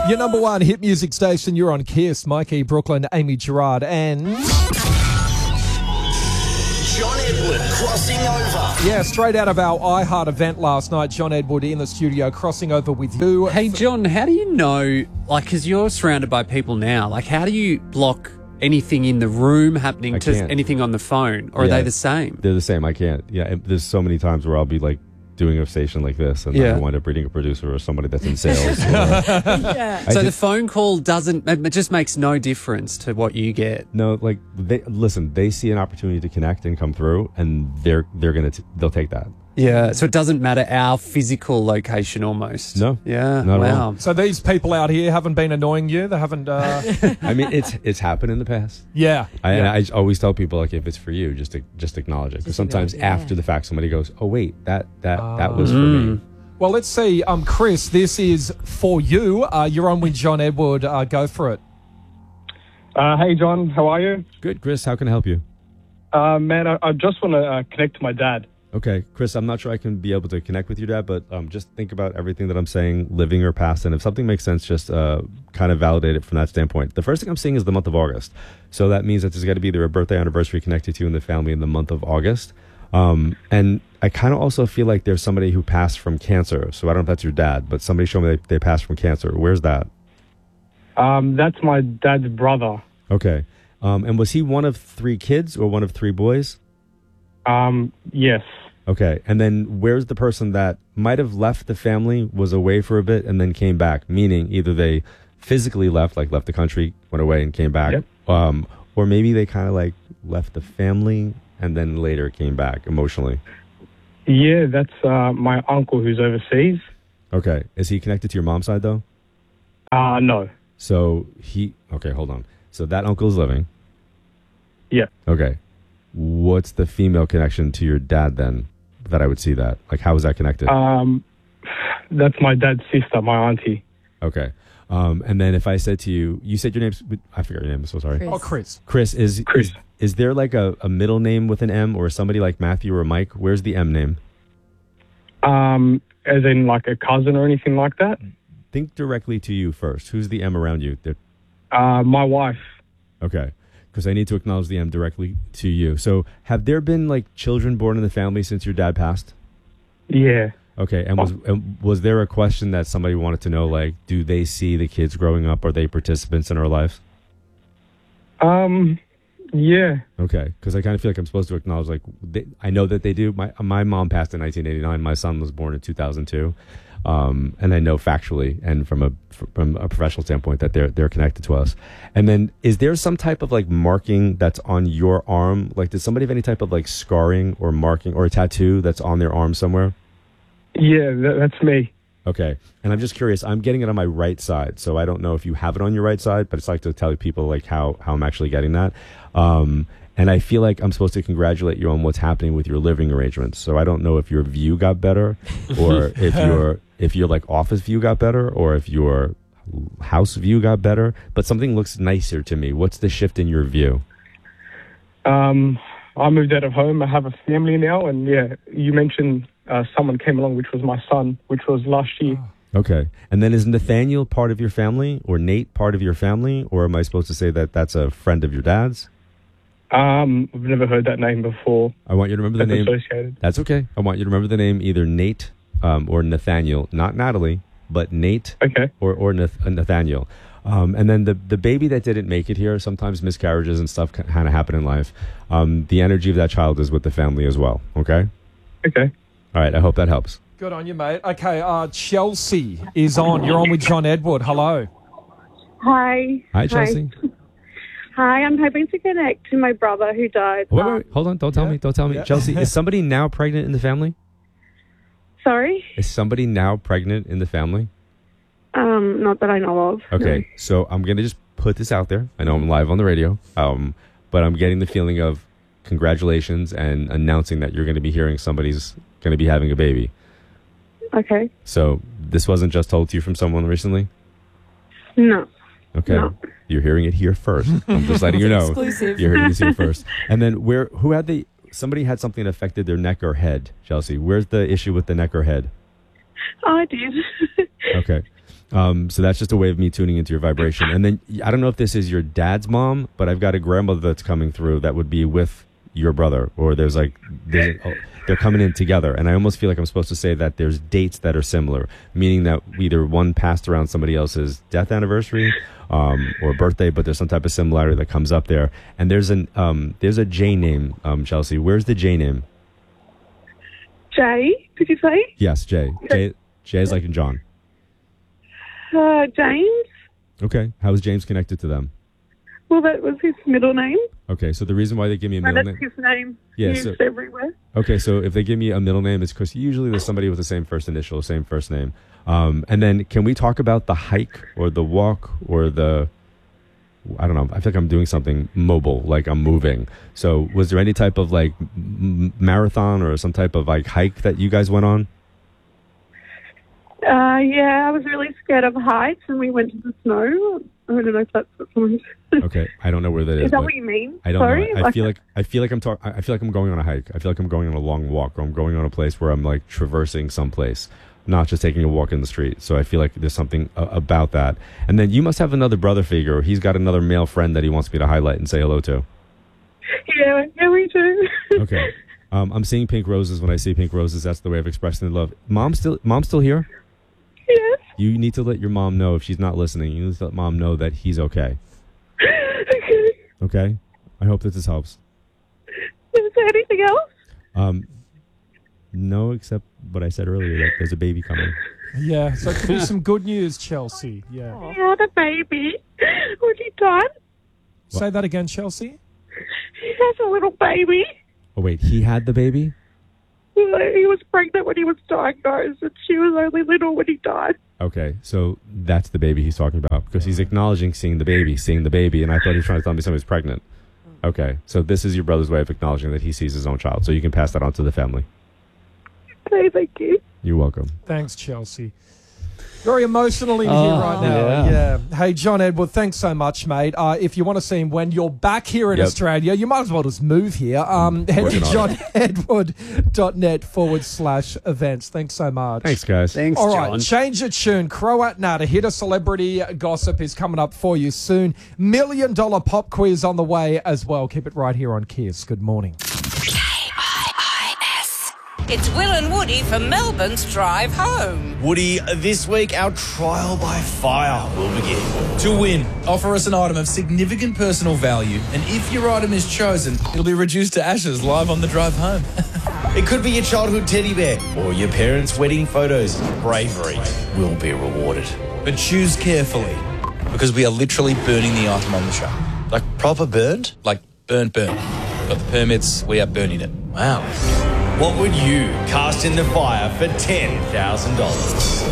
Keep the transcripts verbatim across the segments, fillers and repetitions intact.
Your number one hit music station, you're on Kiss. Mikey, Brooklyn, Amy Gerard, and... John Edward crossing over. Yeah, straight out of our iHeart event last night, John Edward in the studio crossing over with you. Hey, John, how do you know, like, because you're surrounded by people now, like, how do you block anything in the room happening I to can't. anything on the phone? Or are Yeah. they the same? They're the same. I can't. Yeah, and there's so many times where I'll be like doing a station like this, and Yeah. then I wind up reading a producer or somebody that's in sales. or- Yeah. I So the just- phone call doesn't, it just makes no difference to what you get. no, like they listen. They see an opportunity to connect and come through, and they're they're gonna t- they'll take that. Yeah, so it doesn't matter our physical location almost. No, Yeah, not at wow. all. So these people out here haven't been annoying you? They haven't... Uh... I mean, it's it's happened in the past. yeah. I, yeah. I always tell people, like, if it's for you, just to, just acknowledge it. Because Just sometimes acknowledge- yeah. after the fact, somebody goes, "Oh wait, that that that was for me." Well, let's see. Um, Chris, this is for you. Uh, you're on with John Edward. Uh, go for it. Uh, hey, John. How are you? Good, Chris. How can I help you? Uh, man, I, I just want to uh, connect to my dad. Okay, Chris, I'm not sure I can be able to connect with your dad, but um, just think about everything that I'm saying, living or past, and if something makes sense, just uh, kind of validate it from that standpoint. The first thing I'm seeing is the month of August. So that means that there's got to be either a birthday anniversary connected to you in the family in the month of August. Um, and I kind of also feel like there's somebody who passed from cancer. So I don't know if that's your dad, but somebody showed me they, they passed from cancer. Where's that? Um, that's my dad's brother. Okay. Um, and was he one of three kids or one of three boys? Um, yes. Okay, and then where's the person that might have left the family, was away for a bit, and then came back? Meaning either they physically left, like left the country, went away and came back, Yep. um, or maybe they kind of like left the family and then later came back emotionally. Yeah, that's uh, my uncle who's overseas. Okay, is he connected to your mom's side though? Uh, no. So he, okay, hold on. So that uncle is living. Yeah. Okay, what's the female connection to your dad then? That I would see that. Like, how is that connected? Um, that's my dad's sister, my auntie. Okay. Um, and then if I said to you, you said your name's, I forgot your name, I'm so sorry. Chris. Oh, Chris. Chris, is, Chris. is is there like a, a middle name with an M or somebody like Matthew or Mike? Where's the M name? Um, as in like a cousin or anything like that. Think directly to you first. Who's the M around you? There- Uh, my wife. Okay. Because I need to acknowledge the M directly to you. So have there been like children born in the family since your dad passed? Yeah. Okay. And was and was there a question that somebody wanted to know, like, do they see the kids growing up? Are they participants in our lives? Um, yeah. Okay, because I kind of feel like I'm supposed to acknowledge, like, they, I know that they do. My my mom passed in nineteen eighty-nine. My son was born in two thousand two, um, and I know factually and from a from a professional standpoint that they're they're connected to us. And then, is there some type of like marking that's on your arm? Like, does somebody have any type of like scarring or marking or a tattoo that's on their arm somewhere? Yeah, that, that's me. Okay, and I'm just curious. I'm getting it on my right side, so I don't know if you have it on your right side, but it's like to tell people like how how I'm actually getting that. Um, and I feel like I'm supposed to congratulate you on what's happening with your living arrangements. So I don't know if your view got better, or if your if your like office view got better, or if your house view got better. But something looks nicer to me. What's the shift in your view? Um, I moved out of home. I have a family now, and yeah, you mentioned uh, someone came along, which was my son, which was last year. Okay. And then is Nathaniel part of your family, or Nate part of your family, or am I supposed to say that that's a friend of your dad's? Um, I've never heard that name before. I want you to remember the That's name. associated. That's okay. I want you to remember the name either Nate um, or Nathaniel, not Natalie, but Nate Okay. or, or Nath- uh, Nathaniel. Um, and then the, the baby that didn't make it here, sometimes miscarriages and stuff kind of happen in life. Um, the energy of that child is with the family as well. Okay? Okay. All right. I hope that helps. Good on you, mate. Okay, uh, Chelsea is on. You're on with John Edward. Hello. Hi. Hi, Chelsea. Hi, I'm hoping to connect to my brother who died. Wait, wait, um, wait. Hold on. Don't tell Yeah. me. Don't tell me. Yeah. Chelsea, is somebody now pregnant in the family? Sorry? Is somebody now pregnant in the family? Um, not that I know of. Okay, so I'm going to just put this out there. I know I'm live on the radio, um, but I'm getting the feeling of congratulations and announcing that you're going to be hearing somebody's going to be having a baby. No. Okay. So this wasn't just told to you from someone recently? No. Okay. No. You're hearing it here first. I'm just letting you know. Exclusive. You're hearing this here first. And then where, who had the, somebody had something that affected their neck or head, Chelsea. Where's the issue with the neck or head? Oh, I did. Okay. Um, so that's just a way of me tuning into your vibration. And then I don't know if this is your dad's mom, but I've got a grandmother that's coming through that would be with your brother, or there's like there's, oh, they're coming in together. And I almost feel like I'm supposed to say that there's dates that are similar, meaning that either one passed around somebody else's death anniversary um, or birthday, but there's some type of similarity that comes up there. And there's an um, there's a J name, um, Chelsea. Where's the J name? Jay, did you say? Yes, Jay. Jay, Jay is like in John. Uh, James. Okay. How is James connected to them? Well, that was his middle name. Okay, so the reason why they give me a No, middle that's name... his name. Yeah, used so- everywhere. Okay, so if they give me a middle name, it's because usually there's somebody with the same first initial, same first name. Um, and then can we talk about the hike or the walk or the... I don't know. I feel like I'm doing something mobile, like I'm moving. So was there any type of like m- marathon or some type of like hike that you guys went on? Uh, yeah, I was really scared of heights, and we went to the snow. I don't know if that's what someone said. Okay, I don't know where that is. Is that but what you mean? I don't Sorry? know. I feel like I feel like I'm talking. I feel like I'm going on a hike. I feel like I'm going on a long walk, or I'm going on a place where I'm like traversing someplace, not just taking a walk in the street. So I feel like there's something uh, about that. And then you must have another brother figure, or he's got another male friend that he wants me to highlight and say hello to. Yeah, yeah, we do. Okay. Um, I'm seeing pink roses. When I see pink roses, that's the way of expressing the love. Mom still, mom still here? Yes. You need to let your mom know if she's not listening. You need to let mom know that he's okay. Okay. Okay? I hope that this helps. Is there anything else? Um, no, except what I said earlier, that there's a baby coming. Yeah, so it could be some good news, Chelsea. Yeah. Yeah, the baby. Was he done? Say that again, Chelsea. He has a little baby. Oh, wait, he had the baby? He was pregnant when he was diagnosed, and she was only little when he died. Okay, so that's the baby he's talking about, because he's acknowledging seeing the baby, seeing the baby, and I thought he was trying to tell me somebody's pregnant. Okay, so this is your brother's way of acknowledging that he sees his own child, so you can pass that on to the family. Okay, thank you. You're welcome. Thanks, Chelsea. Very emotional in Oh, here right now. yeah. Yeah. Hey, John Edward, thanks so much, mate. Uh, if you want to see him when you're back here in Yep. Australia, you might as well just move here. Um, head to working on johnedward.net forward slash events. Thanks so much. Thanks, guys. Thanks, All right, John. change the tune. Croat Nata, hit a celebrity gossip is coming up for you soon. Million dollar pop quiz on the way as well. Keep it right here on Kiss. Good morning. It's Will and Woody for Melbourne's Drive Home. Woody, this week our trial by fire will begin. To win, offer us an item of significant personal value, and if your item is chosen, it'll be reduced to ashes live on the drive home. It could be your childhood teddy bear or your parents' wedding photos. Bravery will be rewarded. But choose carefully, because we are literally burning the item on the show. Like proper burned? Like, burnt, burnt. Got the permits, we are burning it. Wow. What would you cast in the fire for ten thousand dollars?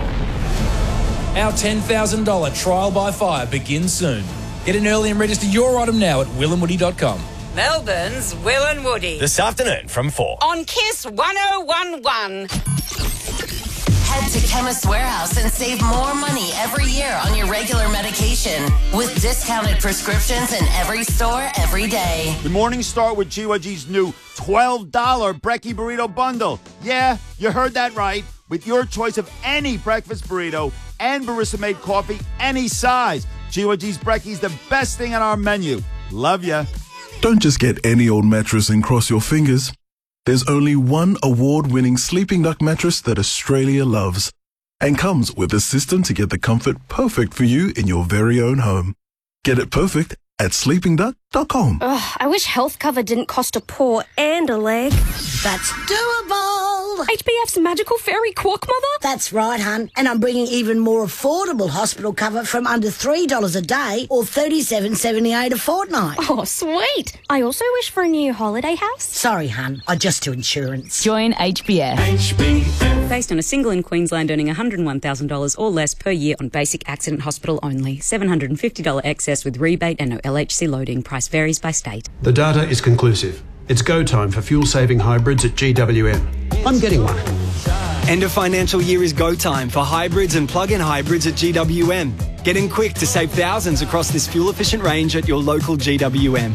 Our ten thousand dollars trial by fire begins soon. Get in early and register your item now at will and woody dot com. Melbourne's Will and Woody. This afternoon from four. On Kiss one oh one one. Head to Chemist Warehouse and save more money every year on your regular medication with discounted prescriptions in every store every day. The mornings start with G Y G's new twelve dollar Brekkie Burrito Bundle. Yeah, you heard that right. With your choice of any breakfast burrito and barista-made coffee, any size. G Y G's Brekkie's the best thing on our menu. Love ya. Don't just get any old mattress and cross your fingers. There's only one award-winning Sleeping Duck mattress that Australia loves and comes with a system to get the comfort perfect for you in your very own home. Get it perfect at sleeping duck dot com. Ugh, I wish health cover didn't cost a paw and a leg. That's doable. H B F's magical fairy quark mother? That's right, hun. And I'm bringing even more affordable hospital cover from under three dollars a day or thirty-seven seventy-eight a fortnight. Oh, sweet. I also wish for a new holiday house. Sorry, hun. I just do insurance. Join H B F. H B F. Based on a single in Queensland earning one hundred one thousand dollars or less per year on basic accident hospital only. seven hundred fifty dollars excess with rebate and no L H C loading. Price varies by state. The data is conclusive. It's go time for fuel-saving hybrids at G W M. I'm getting one. End of financial year is go time for hybrids and plug-in hybrids at G W M. Get in quick to save thousands across this fuel-efficient range at your local G W M.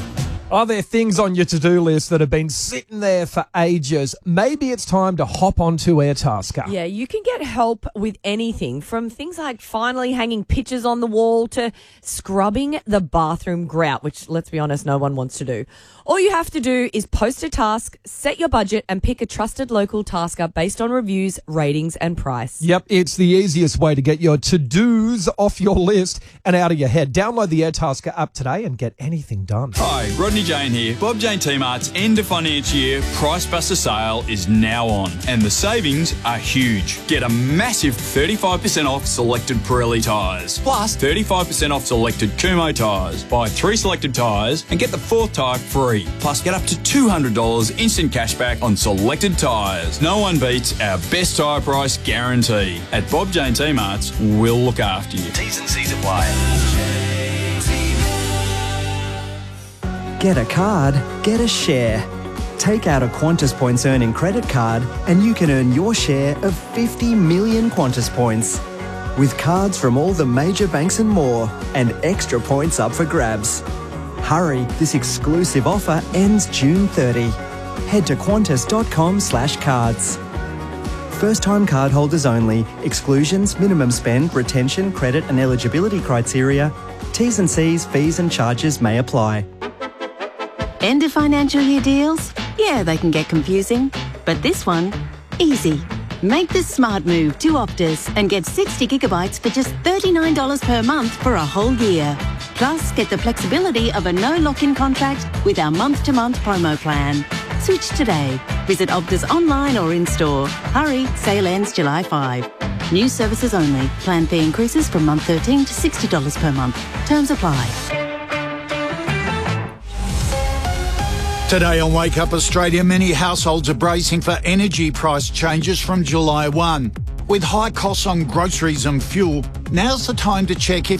Are there things on your to-do list that have been sitting there for ages? Maybe it's time to hop onto Airtasker. Yeah, you can get help with anything from things like finally hanging pictures on the wall to scrubbing the bathroom grout, which, let's be honest, no one wants to do. All you have to do is post a task, set your budget, and pick a trusted local tasker based on reviews, ratings, and price. Yep, it's the easiest way to get your to-dos off your list and out of your head. Download the Airtasker app today and get anything done. Hi, Rodney Jane here. Bob Jane T-Mart's end of financial year Price Buster sale is now on, and the savings are huge. Get a massive thirty-five percent off selected Pirelli tyres, plus thirty-five percent off selected Kumo tyres. Buy three selected tyres and get the fourth tyre free. Plus, get up to two hundred dollars instant cashback on selected tyres. No one beats our best tyre price guarantee. At Bob Jane T-Mart's, we'll look after you. T's and C's apply. Get a card, get a share. Take out a Qantas Points earning credit card and you can earn your share of fifty million Qantas Points. With cards from all the major banks and more, and extra points up for grabs. Hurry, this exclusive offer ends June thirtieth. Head to qantas.com slash cards. First-time cardholders only. Exclusions, minimum spend, retention, credit and eligibility criteria. T's and C's, fees and charges may apply. End of financial year deals? Yeah, they can get confusing. But this one, easy. Make the smart move to Optus and get sixty gigabytes for just thirty-nine dollars per month for a whole year. Plus, get the flexibility of a no lock-in contract with our month-to-month promo plan. Switch today. Visit Optus online or in-store. Hurry, sale ends July fifth. New services only. Plan fee increases from month thirteen to sixty dollars per month. Terms apply. Today on Wake Up Australia, many households are bracing for energy price changes from July first. With high costs on groceries and fuel, now's the time to check if